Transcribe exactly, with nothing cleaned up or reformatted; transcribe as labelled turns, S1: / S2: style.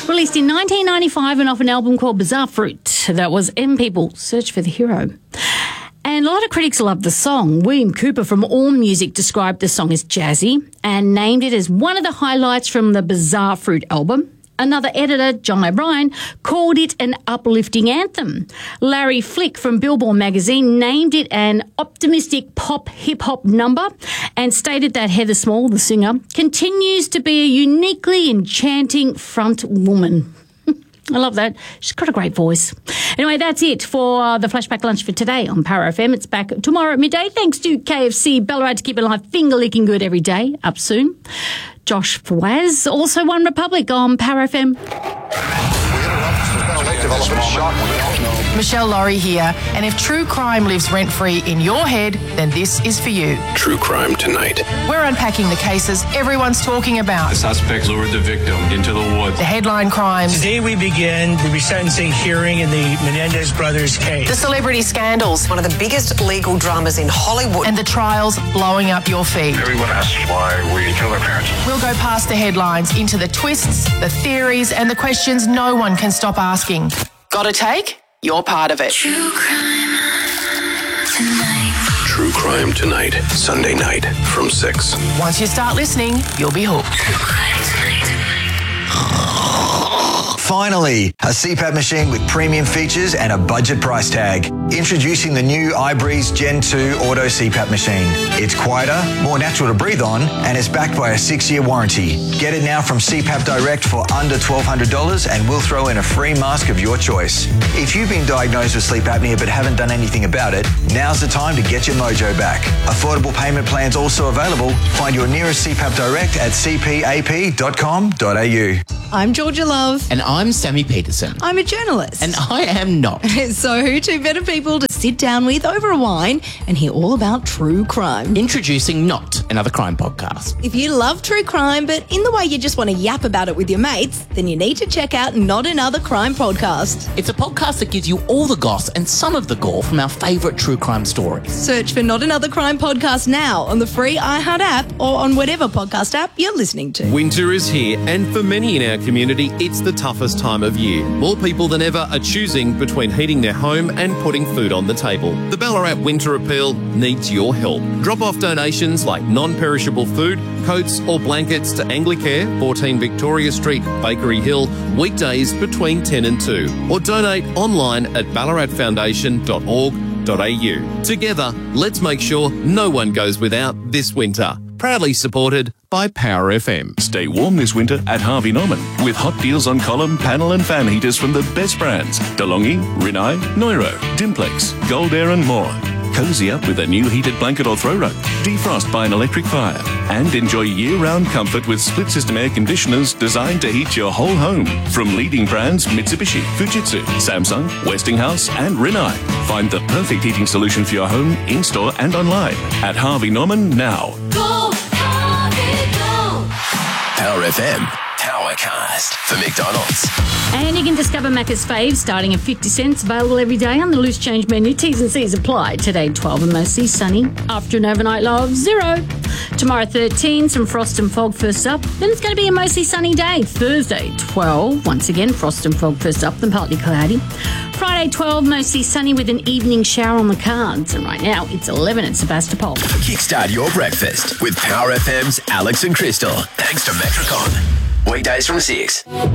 S1: Released in nineteen ninety-five and off an album called Bizarre Fruit. That was M People, Search for the Hero. And a lot of critics loved the song. William Cooper from AllMusic described the song as jazzy and named it as one of the highlights from the Bizarre Fruit album. Another editor, John O'Brien, called it an uplifting anthem. Larry Flick from Billboard magazine named it an optimistic pop hip-hop number and stated that Heather Small, the singer, continues to be a uniquely enchanting front woman. I love that. She's got a great voice. Anyway, that's it for the Flashback Lunch for today on Power F M. It's back tomorrow at midday. Thanks to K F C Ballarat to keep it alive, finger-licking good every day. Up soon. Josh Fawaz, also One Republic on Power F M.
S2: Michelle Laurie here, and if true crime lives rent-free in your head, then this is for you.
S3: True Crime Tonight.
S2: We're unpacking the cases everyone's talking about.
S4: The suspect lured the victim into the woods.
S2: The headline crimes.
S5: Today we begin the resentencing hearing in the Menendez brothers case.
S2: The celebrity scandals.
S6: One of the biggest legal dramas in Hollywood.
S2: And the trials blowing up your feed.
S4: Everyone asks why we killed our parents.
S2: We'll go past the headlines into the twists, the theories, and the questions no one can stop asking. Got a take? You're part of it.
S3: True Crime Tonight. True Crime Tonight, Sunday night from six.
S2: Once you start listening, you'll be hooked.
S3: True Crime Tonight.
S7: Finally, a C PAP machine with premium features and a budget price tag. Introducing the new iBreeze Gen two Auto C PAP machine. It's quieter, more natural to breathe on, and it's backed by a six-year warranty. Get it now from C PAP Direct for under twelve hundred dollars and we'll throw in a free mask of your choice. If you've been diagnosed with sleep apnea but haven't done anything about it, now's the time to get your mojo back. Affordable payment plans also available. Find your nearest C PAP Direct at c p a p dot com dot a u.
S8: I'm Georgia Love.
S9: And I'm Sammy Peterson.
S8: I'm a journalist.
S9: And I am not.
S8: So who two better people to sit down with over a wine and hear all about true crime?
S9: Introducing Not, another crime podcast.
S8: If you love true crime, but in the way you just want to yap about it with your mates, then you need to check out Not Another Crime Podcast.
S9: It's a podcast that gives you all the goss and some of the gore from our favourite true crime stories.
S8: Search for Not Another Crime Podcast now on the free iHeart app or on whatever podcast app you're listening to.
S10: Winter is here, and for many in our community, it's the toughest time of year. More people than ever are choosing between heating their home and putting food on the table. The Ballarat Winter Appeal needs your help. Drop off donations like non-perishable food, coats or blankets to Anglicare, fourteen Victoria Street, Bakery Hill, weekdays between ten and two. Or donate online at ballarat foundation dot org dot a u. Together, let's make sure no one goes without this winter. Proudly supported by Power F M.
S11: Stay warm this winter at Harvey Norman with hot deals on column, panel and fan heaters from the best brands. DeLonghi, Rinnai, Neuro, Dimplex, Gold Air and more. Cozy up with a new heated blanket or throw rug. Defrost by an electric fire. And enjoy year-round comfort with split-system air conditioners designed to heat your whole home. From leading brands Mitsubishi, Fujitsu, Samsung, Westinghouse and Rinnai. Find the perfect heating solution for your home, in-store and online at Harvey Norman now.
S3: Go, Harvey, go! Power F M. Powercast for McDonald's.
S1: And you can discover Macca's faves starting at fifty cents, available every day on the loose change menu. T's and C's apply. Today, twelve and mostly sunny. After an overnight low of zero. Tomorrow, thirteen, some frost and fog first up. Then it's going to be a mostly sunny day. Thursday, twelve. Once again, frost and fog first up, then partly cloudy. Friday, twelve, mostly sunny with an evening shower on the cards. And right now, it's eleven at Sebastopol.
S3: Kickstart your breakfast with Power F M's Alex and Crystal. Thanks to Metricon. Weekdays from six.